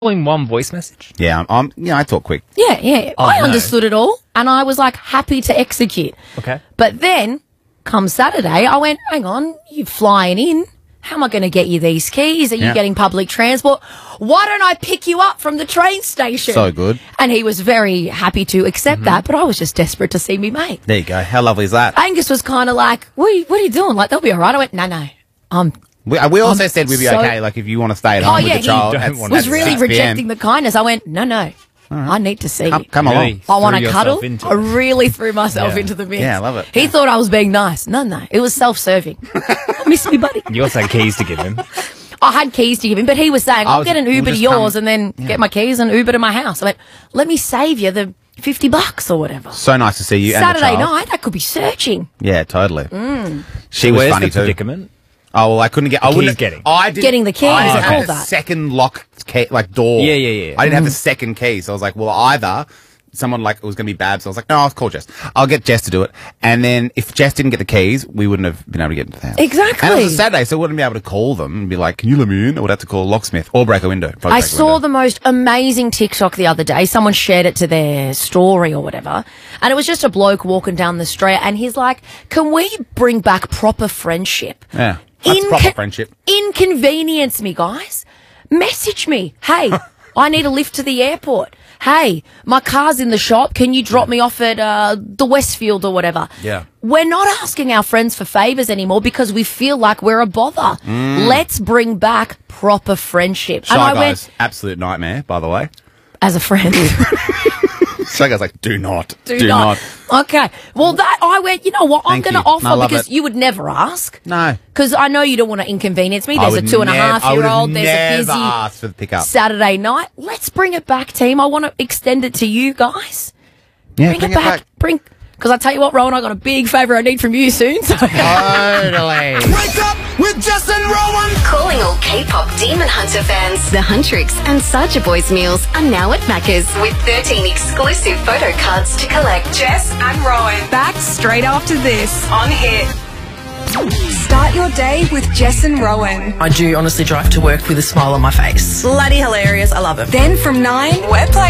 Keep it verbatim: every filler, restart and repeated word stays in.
in one voice message? Yeah, I'm, I'm yeah, I talk quick. Yeah, yeah. Oh, I no. understood it all, and I was like happy to execute. Okay. But then, come Saturday, I went, hang on, you flying in. How am I going to get you these keys? Are you Yeah. getting public transport? Why don't I pick you up from the train station? So good. And he was very happy to accept Mm-hmm. that, but I was just desperate to see me mate. There you go. How lovely is that? Angus was kind of like, what are, you, what are you doing? Like, they'll be all right. I went, no, no. Um, We, uh, we also I'm said we'd be so- okay, like if you want to stay at Oh, home yeah, with the he child. don't at- want at was really six p m. rejecting the kindness. I went, no, no. I need to see Come, you. come Really? along. I want Threw to cuddle. yourself into I it. really threw myself Yeah. into the mix. Yeah, I love it. He thought I was being nice. No, no. It was self-serving. Miss me, buddy. You also had keys to give him. I had keys to give him, but he was saying, I I'll was- get an we'll Uber to just yours come- and then get my keys and Uber to my house. I went, let me save you the fifty bucks or whatever. So nice to see you. and the Saturday child. night, I could be searching. Yeah, totally. She was Where's funny the too. predicament? Oh well, I couldn't get. I keys wouldn't getting. I did Getting the keys, I is it didn't have called the that? second lock key, like door. Yeah, yeah, yeah. I didn't have the second key, so I was like, well, either someone like it was going to be bad, so I was like, no, I'll call Jess. I'll get Jess to do it, and then if Jess didn't get the keys, we wouldn't have been able to get into the house. Exactly. And it was a Saturday, so we wouldn't be able to call them and be like, can you let me in? I would have to call a locksmith or break a window. Probably I break a saw window. the most amazing TikTok the other day. Someone shared it to their story or whatever. And it was just a bloke walking down the street and he's like, can we bring back proper friendship? Yeah, that's proper friendship. Inconvenience me, guys. Message me. Hey, I need a lift to the airport. Hey, my car's in the shop. Can you drop me off at uh, the Westfield or whatever? Yeah. We're not asking our friends for favours anymore because we feel like we're a bother. Mm. Let's bring back proper friendship. Shy and I Guys, went, absolute nightmare, by the way. as a friend. Shy Guys like, do not, Do, do not. not. Okay. Well, that I went, you know what? I'm Thank going to you. offer I love because it. you would never ask. No. Because I know you don't want to inconvenience me. I There's a would two and a nev- half I year would have old. There's a never busy asked for the pickup. Saturday night. Let's bring it back, team. I want to extend it to you guys. Yeah, Bring, it back. Bring. Because I tell you what, Rowan, I got a big favour I need from you soon. So. Totally. Wake up with Jess and Rowan. Calling all K-pop Demon Hunter fans. The Huntrix and Saja Boys meals are now at Macca's with thirteen exclusive photo cards to collect. Jess and Rowan. Back straight after this. On Hit. Start your day with Jess and Rowan. I do honestly drive to work with a smile on my face. Bloody hilarious. I love it. Then from nine, We're playing